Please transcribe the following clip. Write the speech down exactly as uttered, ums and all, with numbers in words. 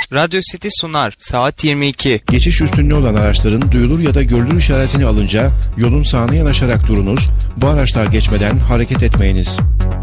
Radyo City sunar. Saat yirmi iki. Geçiş üstünlüğü olan araçların duyulur ya da görülür işaretini alınca yolun sağına yanaşarak durunuz. Bu araçlar geçmeden hareket etmeyiniz.